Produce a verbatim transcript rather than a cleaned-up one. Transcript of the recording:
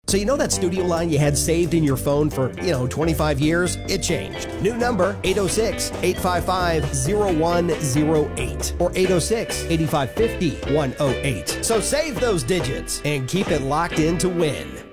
So you know that studio line you had saved in your phone for, you know, twenty-five years? It changed. New number, eight oh six, eight five five, oh one oh eight or eight oh six, eight five five oh, one oh eight. So save those digits and keep it locked in to win.